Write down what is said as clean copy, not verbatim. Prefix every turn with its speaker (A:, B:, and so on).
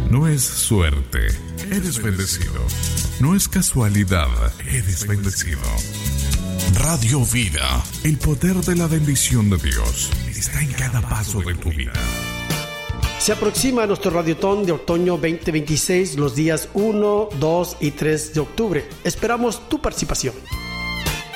A: No es suerte, eres bendecido. No es casualidad, eres bendecido. Radio Vida, el poder de la bendición de Dios está en cada paso de tu vida.
B: Se aproxima nuestro Radiotón de otoño 2026 los días 1, 2 y 3 de octubre. Esperamos tu participación.